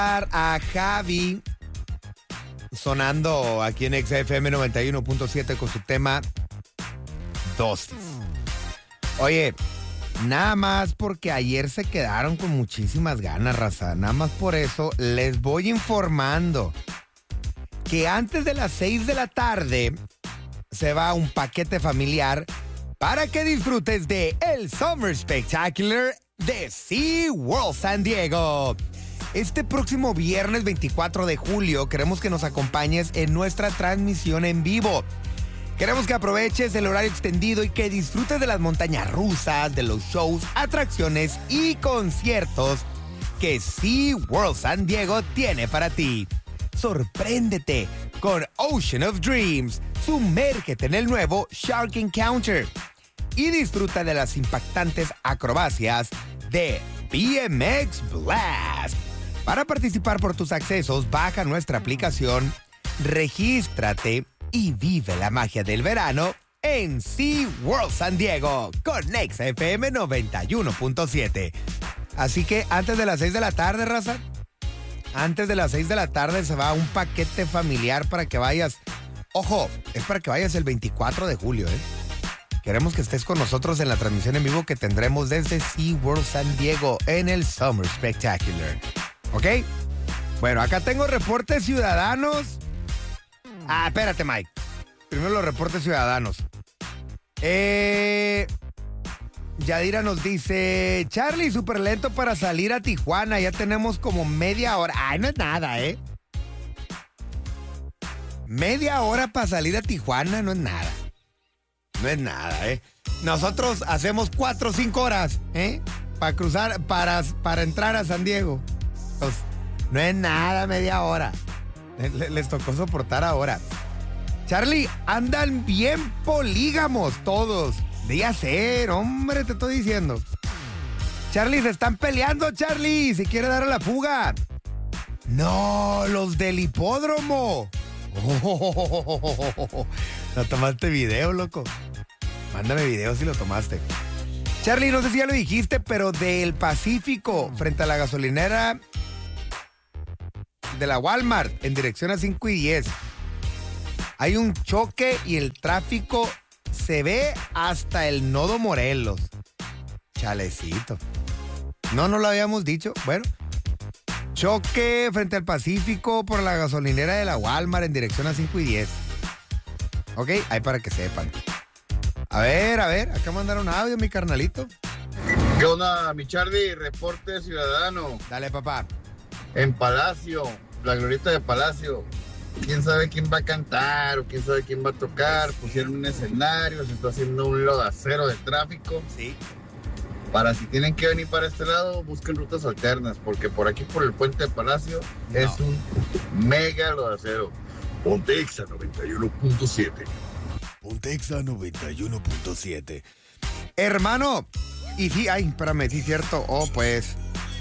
A Javi sonando aquí en XFM 91.7 con su tema Dosis. Oye, nada más porque ayer se quedaron con muchísimas ganas, raza. Nada más por eso les voy informando que antes de las 6 de la tarde se va un paquete familiar para que disfrutes de el Summer Spectacular de SeaWorld San Diego. Este próximo viernes 24 de julio queremos que nos acompañes en nuestra transmisión en vivo. Queremos que aproveches el horario extendido y que disfrutes de las montañas rusas, de los shows, atracciones y conciertos que SeaWorld San Diego tiene para ti. Sorpréndete con Ocean of Dreams, sumérgete en el nuevo Shark Encounter y disfruta de las impactantes acrobacias de BMX Blast. Para participar por tus accesos, baja nuestra aplicación, regístrate y vive la magia del verano en SeaWorld San Diego con XFM 91.7. Así que antes de las 6 de la tarde, raza, antes de las 6 de la tarde se va un paquete familiar para que vayas. Ojo, es para que vayas el 24 de julio, ¿eh? Queremos que estés con nosotros en la transmisión en vivo que tendremos desde SeaWorld San Diego en el Summer Spectacular. ¿Ok? Bueno, acá tengo reportes ciudadanos. Espérate, Mike. Primero los reportes ciudadanos. Yadira nos dice, Charlie, súper lento para salir a Tijuana. Ya tenemos como media hora. Ay, no es nada, ¿eh? Media hora para salir a Tijuana no es nada. No es nada, ¿eh? Nosotros hacemos 4 o 5 horas, ¿eh? Para cruzar, para entrar a San Diego. Pues, no es nada media hora. Les tocó soportar ahora. Charlie, andan bien polígamos todos. Día cero, hombre, te estoy diciendo. Charlie, se están peleando, Charlie. Si quiere dar a la fuga. No, los del hipódromo. ¿No tomaste video, loco? Mándame video si lo tomaste. Charlie, no sé si ya lo dijiste, pero del Pacífico, frente a la gasolinera de la Walmart, en dirección a 5 y 10. Hay un choque y el tráfico se ve hasta el Nodo Morelos. Chalecito. No lo habíamos dicho. Bueno, choque frente al Pacífico por la gasolinera de la Walmart en dirección a 5 y 10. Ok, ahí para que sepan. A ver, acá mandaron audio, mi carnalito. ¿Qué onda, mi Charlie? Reporte ciudadano. Dale, papá. En Palacio, la glorieta de Palacio. ¿Quién sabe quién va a cantar o quién sabe quién va a tocar? Pusieron un escenario, se está haciendo un lodacero de tráfico. Sí. Para si tienen que venir para este lado, busquen rutas alternas, porque por aquí, por el puente de Palacio, es un mega lodacero. Ponte Exa 91.7. Ponte Exa 91.7. Hermano, y sí, espérame, sí es cierto. Pues.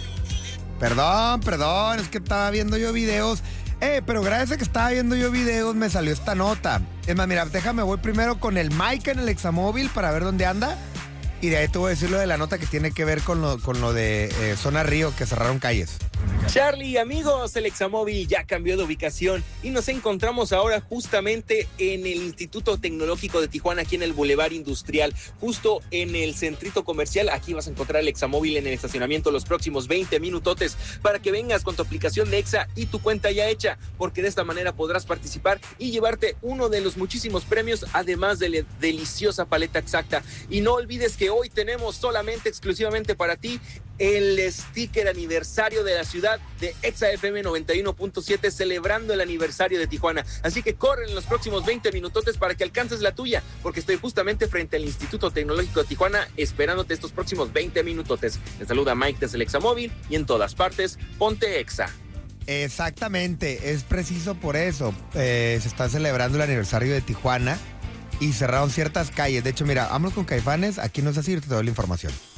Perdón, es que estaba viendo yo videos. Pero gracias a que estaba viendo yo videos me salió esta nota. Es más, mira, voy primero con el Mike en el Examóvil para ver dónde anda. Y de ahí te voy a decir lo de la nota que tiene que ver con lo de Zona Río, que cerraron calles. Charlie, amigos, el Examóvil ya cambió de ubicación y nos encontramos ahora justamente en el Instituto Tecnológico de Tijuana, aquí en el Boulevard Industrial, justo en el centrito comercial. Aquí vas a encontrar el Examóvil en el estacionamiento los próximos 20 minutotes para que vengas con tu aplicación de Exa y tu cuenta ya hecha, porque de esta manera podrás participar y llevarte uno de los muchísimos premios, además de la deliciosa paleta exacta. Y no olvides que hoy tenemos solamente, exclusivamente para ti, el sticker aniversario de la ciudad de XFM 91.7, celebrando el aniversario de Tijuana. Así que corren en los próximos 20 minutotes para que alcances la tuya, porque estoy justamente frente al Instituto Tecnológico de Tijuana esperándote estos próximos 20 minutotes. Te saluda Mike desde el Examóvil y en todas partes, ponte Exa. Exactamente, es preciso por eso. Se está celebrando el aniversario de Tijuana y cerraron ciertas calles. De hecho, mira, vámonos con Caifanes. Aquí no es así, te doy la información.